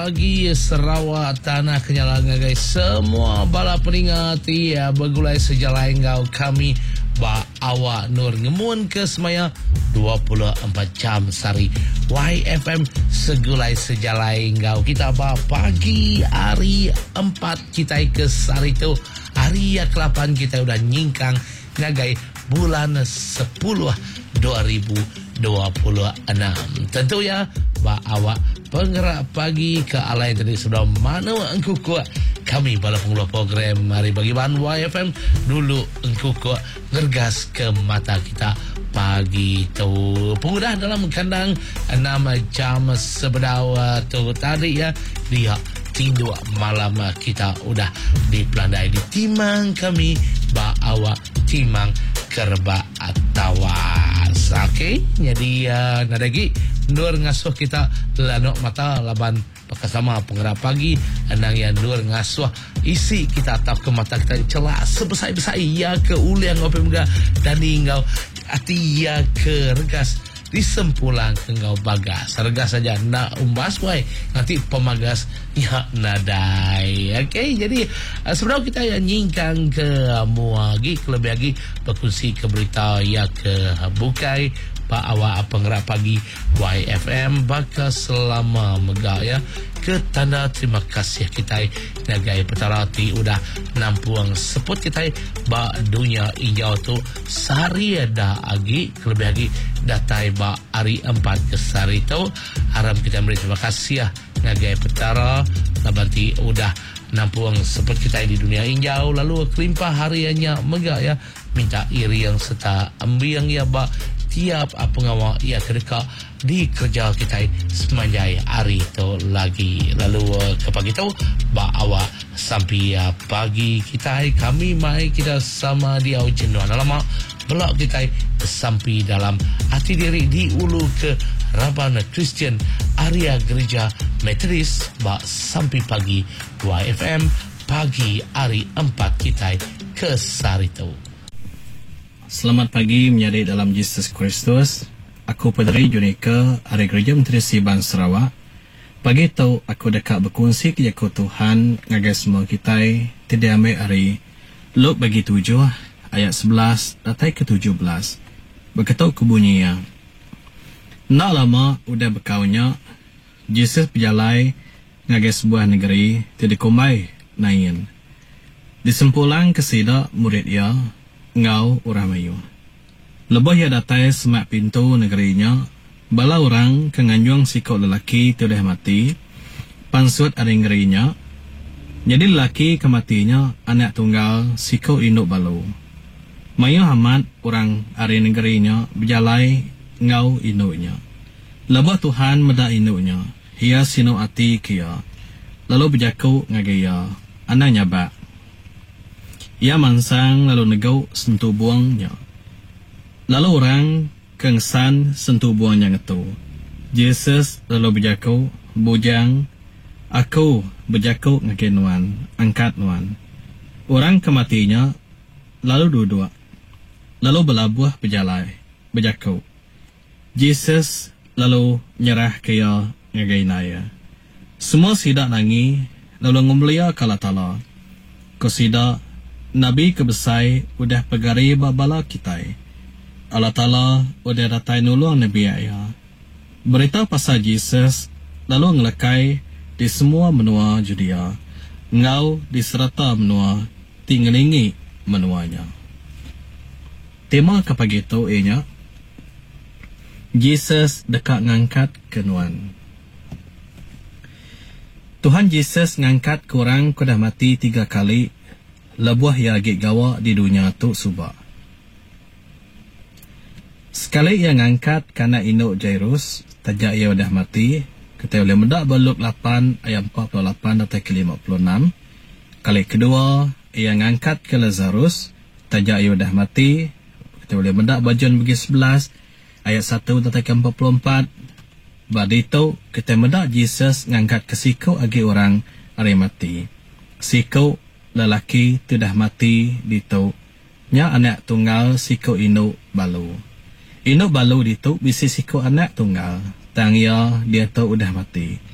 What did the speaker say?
Pagi Sarawak tanah kenyalangan guys, semua bala peringati ya bergulai sejalan engkau kami ba awak nur ngemun ke semaya 24 jam sehari YFM segulai sejalan engkau kita ba pagi hari 4 kita ke sehari tu hari ya ke-8 kita udah nyingkang ngagai bulan 10 2026 tentu ya ba awak penggerak pagi ke alai tadi sudah mana engkau kuat kami bala pengelola program mari bagi bahan YFM dulu engkau kuat ngergas ke mata kita pagi tu pengudah dalam kandang 6 jam sebedawa tu tadi ya dia tindu malam kita udah dipelandai di timang kami ba awak timang kerba atawas okey jadi nadagi nur ngasuh kita lanok mata laban pakasama penggerak pagi andang yang nur ngasuh isi kita tap ke mata kita celak sebesar-besar ya ke uliang ngopi muda dan engkau hati ya ke regas disempulang ke engkau bagas regas saja nak umbas wai nanti pemagas ya nadai okey jadi sebenarnya kita yang nyingkang ke muagi lebih lagi berkongsi ke berita ya ke bukai Pak awak penggerak pagi YFM bakal selama megah ya ke tanda terima kasih kita nagai petarati udah nampuang seput kita ba dunia hijau tu sehari ada lagi lebih lagi datai ba hari 4 ke sehari tu haram kita beri terima kasih ya nagai petara labanti udah nampuang seput kita di dunia hijau lalu kelimpah hariannya megah ya minta iri yang serta ambiang ya ba tiap pengawal ia kedekat di kerja kita semanjai hari tu lagi lalu ke pagi tu ba awak sampai pagi kita kami mai kita sama dia jenuh lama belak kita sampai dalam hati diri di ulu ke Rabana Christian area gereja Methodist ba sampai pagi YFM pagi hari 4 kita ke Sarito. Selamat pagi menyari dalam Yesus Kristus. Aku Padri Junika dari Gereja Metodis Siban Sarawak. Pagi tu aku dekat berkongsi ke aku Tuhan ngagai semua kita tidak ambil hari Luk bagi 7 ayat 11 datai ke 17. Berkata kubunyinya. Nak lama udah berkaunya Yesus berjalai ngagai sebuah negeri tidak komai nain. Disempulang kesida murid ia ngau orang Melayu. Lebih ya datai semak pintu negerinya, bala orang kenganjuang sikok lelaki telah mati, pansut ada negerinya, jadi lelaki kematinya anak tunggal sikok induk balu. Mayu Hamad orang ada negerinya berjalai ngau induknya. Lebih Tuhan meda induknya, ia sinu ati kia, lalu berjaku ngagaya, anak nyabak. Ia mansang lalu negau sentuh buangnya. Lalu orang kengsan sentuh buangnya itu. Yesus lalu berjaku, bujang, aku berjaku ngagen nuan, angkat nuan. Orang kematinya lalu duduk. Lalu belabuh berjalai, berjaku. Yesus lalu nyerah kaya ngagen naya. Semua sidak nangi, lalu ngumlia kala tala. Kosida Nabi kebesai udah pegari babala kita. Allah Ta'ala udah datai nulung Nabi ya. Berita pasal Yesus lalu ngelekai di semua menua Judea. Ngau di serata menua tinggalingi menuanya. Tema kepagi itu ianya. Yesus dekat ngangkat kenuan. Tuhan Yesus ngangkat kurang kudah mati 3 kali. Lebuah ya agak gawa di dunia tu subak. Sekali ia ngangkat karena induk Jairus, tajak ia dah mati, kita boleh mendak Luk 8 ayat 48 datang ke 56. Kali kedua, ia ngangkat ke Lazarus, tajak ia dah mati, kita boleh mendak John bagi 11 ayat 1 datang ke 44. Badi itu, kita mendak Yesus ngangkat ke siku agi orang hari mati. Siku lelaki tu dah mati ditu nya anak tunggal siku induk balu. Induk balu ditu bisi siku anak tunggal tang dia tu udah mati.